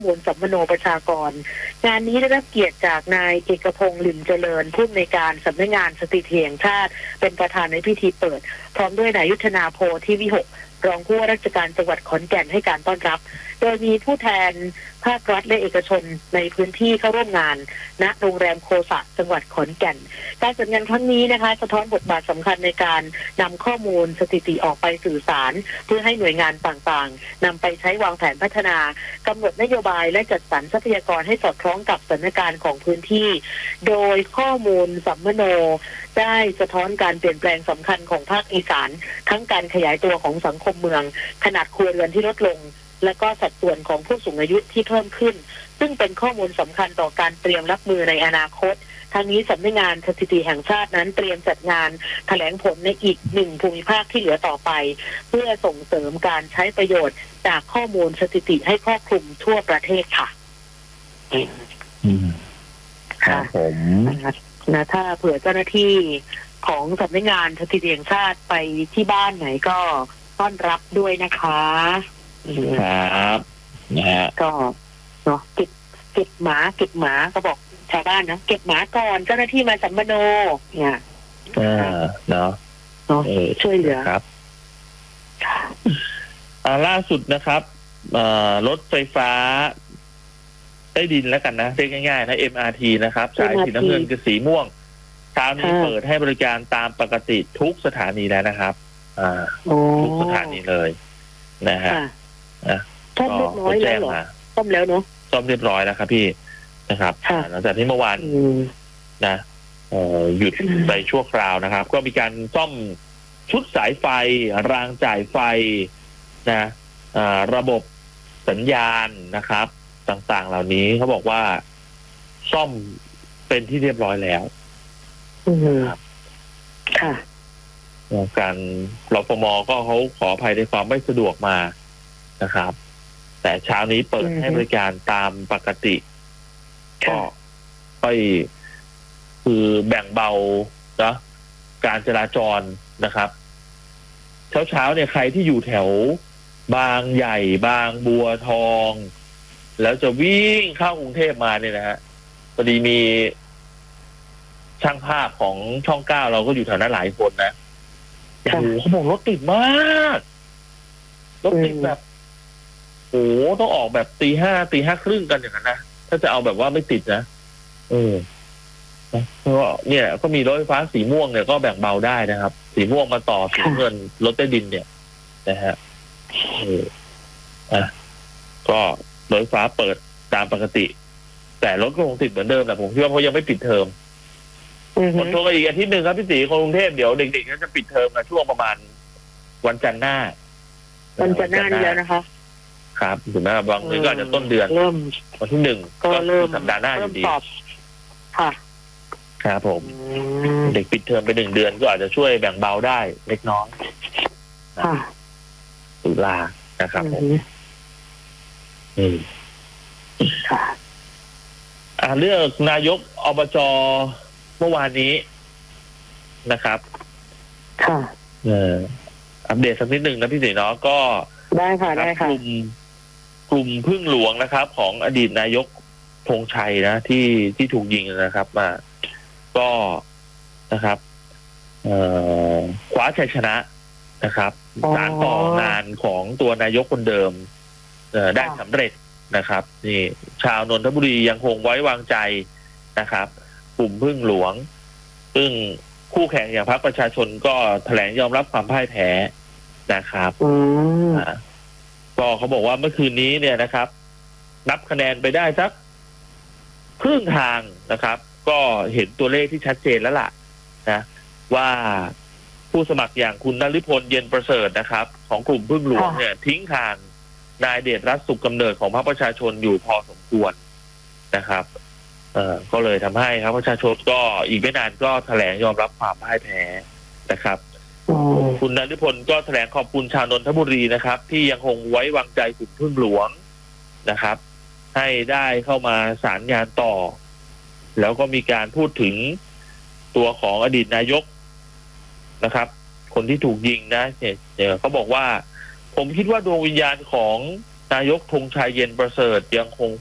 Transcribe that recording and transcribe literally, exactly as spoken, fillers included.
มูลสัมมโนประชากรงานนี้ได้รับเกียรติจากนายเอกพงษ์ลิมเจริญผู้อำนวยการสำนักงานสถิติแห่งชาติเป็นประธานในพิธีเปิดพร้อมด้วยนายยุทธนาโพธิวิหกรองผู้ว่าราชการจังหวัดขอนแก่นให้การต้อนรับโดยมีผู้แทนภาครัฐและเอกชนในพื้นที่เข้าร่วมงานณโรงแรมโคสะจังหวัดขอนแก่นการจัดงานครั้งนี้นะคะสะท้อนบทบาทสำคัญในการนำข้อมูลสถิติออกไปสื่อสารเพื่อให้หน่วยงานต่างๆนำไปใช้วางแผนพัฒนากำหนดนโยบายและจัดสรรทรัพยากรให้สอดคล้องกับสถานการณ์ของพื้นที่โดยข้อมูลสัมมโนได้สะท้อนการเปลี่ยนแปลงสำคัญของภาคอีสานทั้งการขยายตัวของสังคมเมืองขนาดครัวเรือนที่ลดลงและก็สัดส่วนของผู้สูงอายุที่เพิ่มขึ้นซึ่งเป็นข้อมูลสำคัญต่อการเตรียมรับมือในอนาคตทางนี้สำนักงานสถิติแห่งชาตินั้นเตรียมจัดงานแถลงผลในอีกหนึ่งภูมิภาคที่เหลือต่อไปเพื่อส่งเสริมการใช้ประโยชน์จากข้อมูลสถิติให้ครอบคลุมทั่วประเทศค่ะอืมครับผมนะถ้าเผื่อเจ้าหน้าที่ของสำนักงานสถิติแห่งชาติไปที่บ้านไหนก็ต้อนรับด้วยนะคะครับนะฮะก็เนาะเก็บเก็บหมาเก็บหมาก็บอกชาวบ้านนะเก็บหมาก่อนเจ้าหน้าที่มาสัมมโนเนี่ยอ่าเนาะเนาะช่วยเหลือครับอ่าล่าสุดนะครับอ่ารถไฟฟ้าใต้ดินแล้วกันนะเรียกง่ายๆนะ เอ็ม อาร์ ที นะครับสายสีน้ำเงินกับสีม่วงเช้านี้เปิดให้บริการตามปกติทุกสถานีแล้วนะครับอ่าทุกสถานีเลยนะฮะนะซ่อมเรียบร้อยแล้วเหรอซ่อมแล้วเนาะซ่อมเรียบร้อยแล้วครับพี่นะครับหลังจากที่เมื่อวานนะเอ่อหยุดไปชั่วคราวนะครับก็มีการซ่อมชุดสายไฟรางจ่ายไฟนะอ่าระบบสัญญาณนะครับต่างๆเหล่านี้เขาบอกว่าซ่อมเป็นที่เรียบร้อยแล้วครับค่ะการรฟม.ก็เขาขออภัยในความไม่สะดวกมานะครับแต่เช้านี้เปิดให้บริการตามปกติก็ไปคือแบ่งเบานะการจราจรนะครับเช้าเช้าเนี่ยใครที่อยู่แถวบางใหญ่บางบัวทองแล้วจะวิ่งเข้ากรุงเทพมาเนี่ยนะฮะพอดีมีช่างภาพของช่องเก้าเราก็อยู่แถวนั้นหลายคนนะโอ้โหเขาบอกรถติดมากรถติดแบบโอ้ต้องออกแบบตีห้าตีห้าครึ่งกันอย่างนั้นนะถ้าจะเอาแบบว่าไม่ติดนะเออก็เนี่ยก็มีรถไฟฟ้าสีม่วงเนี่ยก็แบ่งเบาได้นะครับสีม่วงมาต่อสีเงินรถใต้ดินเนี่ยนะฮะเอออ่ะก็รถไฟฟ้าเปิดตามปกติแต่รถก็คงติดเหมือนเดิมแหละผมคิดว่าเพราะยังไม่ปิดเทอมคนโทรกันอีกอาทิตย์หนึ่งครับพี่ศรีคนกรุงเทพเดี๋ยวเด็กๆก็จะปิดเทอมกันช่วงประมาณวันจันทร์หน้าวันจันทร์หน้านี่แล้วนะคะครับถึงแม้บางทีก็อาจจะต้นเดือนเริ่มวันที่หนึ่งก็เริ่มสัปดาห์หน้าอยู่ดีค่ะครับผมเด็กปิดเทอมไปหนึ่งเดือนก็อาจจะช่วยแบ่งเบาได้เล็กน้อยค่ะตุลานะครับผมอืมค่ะอ่าเรื่องนายกอบจเมื่อวานนี้นะครับค่ะเอ่ออัปเดตสักนิดหนึ่งนะพี่ศรีเนาะก็ได้ค่ะได้ค่ะกลุ่มกลุ่มพึ่งหลวงนะครับของอดีตนายกธงชัยนะที่ที่ถูกยิงนะครับมาก็นะครับเอ่อคว้าชัยชนะนะครับสานต่องานของตัวนายกคนเดิมเอ่อได้สำเร็จนะครับนี่ชาวนนทบุรียังคงไว้วางใจนะครับกลุ่มพึ่งหลวงซึ่งคู่แข่งอย่างพรรคประชาชนก็แถลงยอมรับความพ่ายแพ้นะครับก็เขาบอกว่าเมื่อคืนนี้เนี่ยนะครับนับคะแนนไปได้สักครึ่งทางนะครับก็เห็นตัวเลขที่ชัดเจนแล้วล่ะนะว่าผู้สมัครอย่างคุณนฤพลเย็นประเสริฐนะครับของกลุ่มพึ่งหลวงเนี่ยทิ้งทางนายเดชรัตน์สุขกำเนิดของพรรคประชาชนอยู่พอสมควรนะครับเอ่อก็เลยทำให้พรรคประชาชนก็อีกไม่นานก็แถลงยอมรับความพ่ายแพ้นะครับคุณนฤพลก็แถลงขอบคุณชาวนนทบุรีนะครับที่ยังคงไว้วางใจกลุ่มพึ่งหลวงนะครับให้ได้เข้ามาสารงานต่อแล้วก็มีการพูดถึงตัวของอดีตนายกนะครับคนที่ถูกยิงนะเนี่ยเขาบอกว่าผมคิดว่าดวงวิญญาณของนายกธงชัยเย็นประเสริฐยังคง